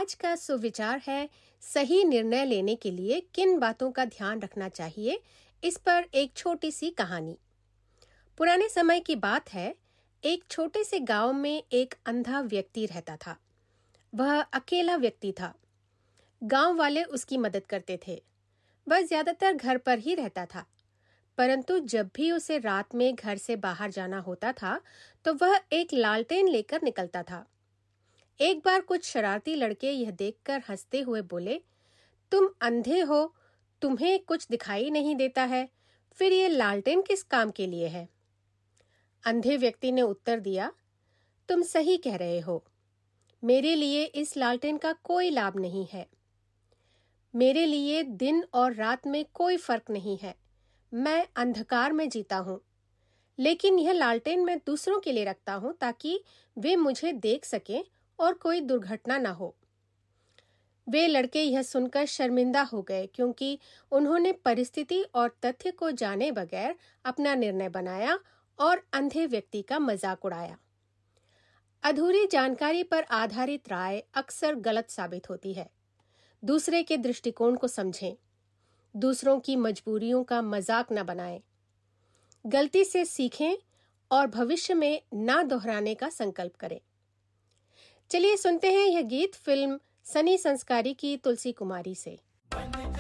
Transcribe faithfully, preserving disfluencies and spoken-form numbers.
आज का सुविचार है सही निर्णय लेने के लिए किन बातों का ध्यान रखना चाहिए। इस पर एक छोटी सी कहानी। पुराने समय की बात है। एक छोटे से गांव में एक अंधा व्यक्ति रहता था। वह अकेला व्यक्ति था। गांव वाले उसकी मदद करते थे। वह ज्यादातर घर पर ही रहता था, परंतु जब भी उसे रात में घर से बाहर जाना होता था तो वह एक लालटेन लेकर निकलता था। एक बार कुछ शरारती लड़के यह देखकर हंसते हुए बोले, तुम अंधे हो, तुम्हें कुछ दिखाई नहीं देता है, फिर ये लालटेन किस काम के लिए है? अंधे व्यक्ति ने उत्तर दिया, तुम सही कह रहे हो, मेरे लिए इस लालटेन का कोई लाभ नहीं है। मेरे लिए दिन और रात में कोई फर्क नहीं है। मैं अंधकार में जीता हूँ, लेकिन यह लालटेन मैं दूसरों के लिए रखता हूँ ताकि वे मुझे देख सकें और कोई दुर्घटना न हो। वे लड़के यह सुनकर शर्मिंदा हो गए, क्योंकि उन्होंने परिस्थिति और तथ्य को जाने बगैर अपना निर्णय बनाया और अंधे व्यक्ति का मजाक उड़ाया। अधूरी जानकारी पर आधारित राय अक्सर गलत साबित होती है। दूसरे के दृष्टिकोण को समझें, दूसरों की मजबूरियों का मजाक न बनाएं। गलती से सीखें और भविष्य में ना दोहराने का संकल्प करें। चलिए सुनते हैं यह गीत फिल्म सनी संस्कारी की तुलसी कुमारी से।